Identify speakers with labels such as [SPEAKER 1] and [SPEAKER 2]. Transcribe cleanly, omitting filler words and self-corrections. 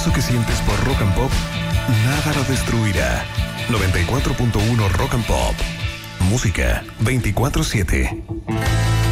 [SPEAKER 1] Eso que sientes por Rock and Pop, nada lo destruirá. 94.1 Rock and Pop. Música 24/7.